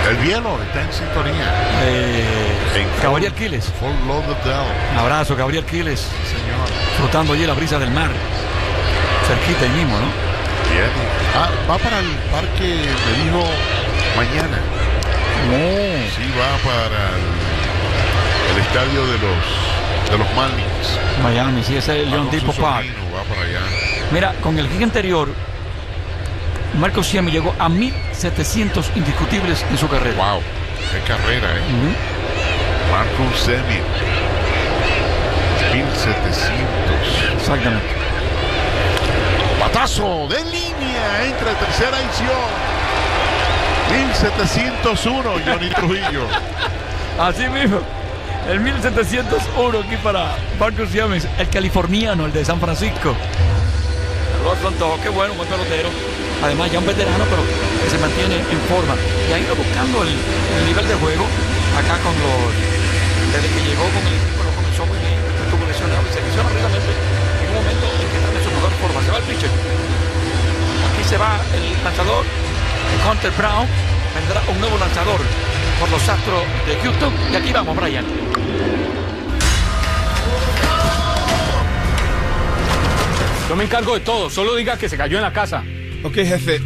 El Bielo está en sintonía. Gabriel Quiles. Fort Lauderdale. Un abrazo, Gabriel Quiles. Sí, señor. Disfrutando allí la brisa del mar. Cerquita ahí mismo, ¿no? Bien. Va para el parque, me dijo, mañana. Sí, va para el estadio de los Marlins. Miami, sí, ese es el John Depot Park. Va para allá. Mira, con el gig anterior, Marcus Semien llegó a 1,700 indiscutibles en su carrera. Wow, qué carrera, Marcus Semien. 1,700. Exactamente. Batazo de línea entre tercera y Sion. 1,701, Johnny Trujillo. Así mismo. El 1,701 aquí para Marcus Semien, el californiano, el de San Francisco. Saludos, qué bueno, buen pelotero. Además, ya un veterano, pero que se mantiene en forma. Y ha ido buscando el nivel de juego acá con los. Desde que llegó con el equipo, lo comenzó muy bien. Estuvo lesionado y se lesionó rápidamente. En un momento en que está en su mejor forma. Se va el pitcher. Aquí se va el lanzador, Hunter Brown. Vendrá un nuevo lanzador por los Astros de Houston. Y aquí vamos, Brian. Yo me encargo de todo, solo diga que se cayó en la casa. Ok, jefe.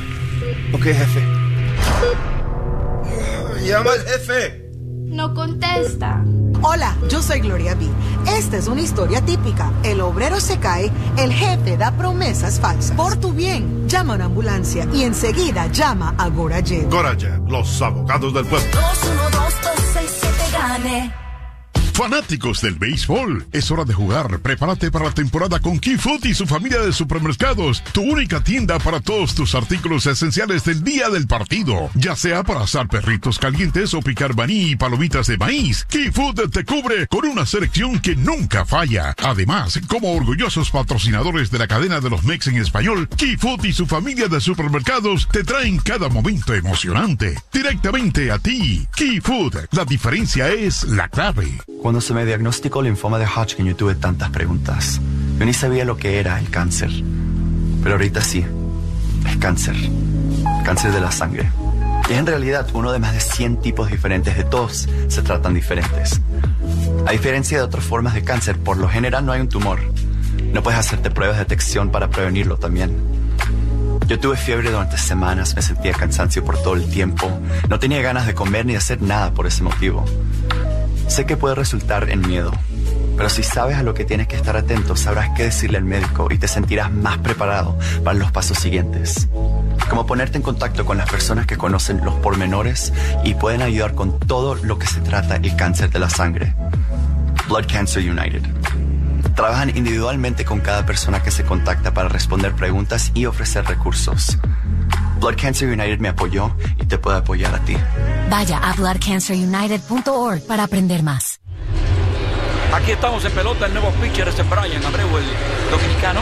Llama al jefe. No contesta. Hola, yo soy Gloria B. Esta es una historia típica. El obrero se cae, el jefe da promesas falsas. Por tu bien, llama a una ambulancia y enseguida llama a Gorajet. Gorajet, los abogados del pueblo. 212-267-GANE. Fanáticos del béisbol, es hora de jugar. Prepárate para la temporada con Key Food y su familia de supermercados. Tu única tienda para todos tus artículos esenciales del día del partido. Ya sea para asar perritos calientes o picar maní y palomitas de maíz. Key Food te cubre con una selección que nunca falla. Además, como orgullosos patrocinadores de la cadena de los Mex en español, Key Food y su familia de supermercados te traen cada momento emocionante. Directamente a ti. Key Food, la diferencia es la clave. Cuando se me diagnosticó linfoma de Hodgkin, yo tuve tantas preguntas. Yo ni sabía lo que era el cáncer. Pero ahorita sí. Es cáncer. Cáncer de la sangre. Y es en realidad uno de más de 100 tipos diferentes. De todos se tratan diferentes. A diferencia de otras formas de cáncer, por lo general no hay un tumor. No puedes hacerte pruebas de detección para prevenirlo también. Yo tuve fiebre durante semanas, me sentía cansancio por todo el tiempo. No tenía ganas de comer ni de hacer nada por ese motivo. Sé que puede resultar en miedo, pero si sabes a lo que tienes que estar atento, sabrás qué decirle al médico y te sentirás más preparado para los pasos siguientes. Como ponerte en contacto con las personas que conocen los pormenores y pueden ayudar con todo lo que se trata el cáncer de la sangre. Blood Cancer United. Trabajan individualmente con cada persona que se contacta para responder preguntas y ofrecer recursos. Blood Cancer United me apoyó y te puede apoyar a ti. Vaya a bloodcancerunited.org para aprender más. Aquí estamos en pelota, el nuevo pitcher es Brian Abreu, el dominicano.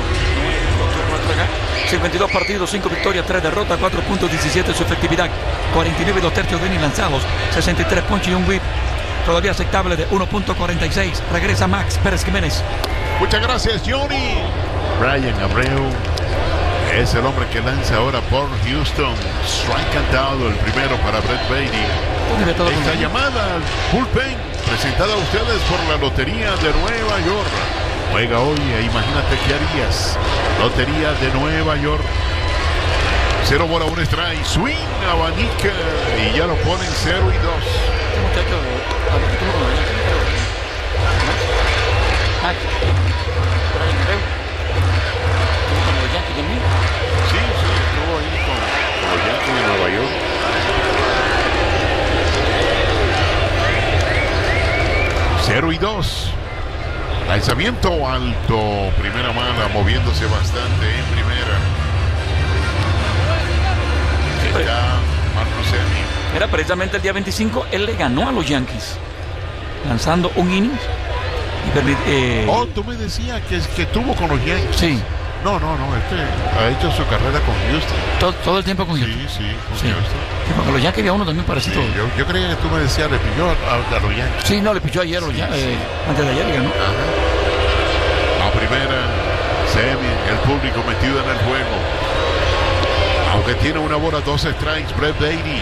52 partidos, 5 victorias, 3 derrotas, 4.17 su efectividad, 49 y 2 tercios de innings lanzados, 63 ponches y un whip, todavía aceptable de 1.46. Regresa Max Pérez Jiménez. Muchas gracias, Johnny. Brian Abreu es el hombre que lanza ahora por Houston. Strike cantado, el primero para Brett Baty. Esta llamada al bullpen, presentada a ustedes por la Lotería de Nueva York. Juega hoy e imagínate qué harías. Lotería de Nueva York. 0 bola, 1 strike. Swing, abanica y ya lo ponen 0 y 2. Sí, estuvo ahí con los Yankees de Nueva York. Cero y 2. Lanzamiento alto. Primera mala, moviéndose bastante en primera. Está Marcus Semien. Era precisamente el día 25, él le ganó a los Yankees, lanzando un inning. Tú me decías que tuvo con los Yankees. Sí. No, ha hecho su carrera con Houston. Todo el tiempo con Houston. Sí, con Houston. Con los Yankees había uno también parecido. Sí, yo creía que tú me decías, le pichó a los Yankees. Sí, no, le pichó ayer, antes de ayer, ¿no? Ajá. La primera, Semien, el público metido en el juego. Aunque tiene una bola, 2 strikes, Brett Baty.